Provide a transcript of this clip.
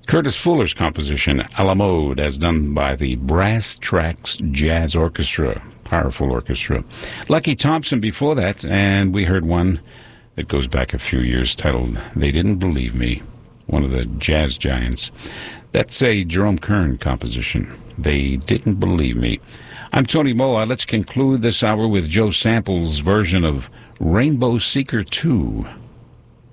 Curtis Fuller's composition, A la Mode, as done by the Brass Tracks Jazz Orchestra. Powerful orchestra. Lucky Thompson before that, and we heard one that goes back a few years titled They Didn't Believe Me, one of the jazz giants. That's a Jerome Kern composition, They Didn't Believe Me. I'm Tony Moa. Let's conclude this hour with Joe Sample's version of Rainbow Seeker 2.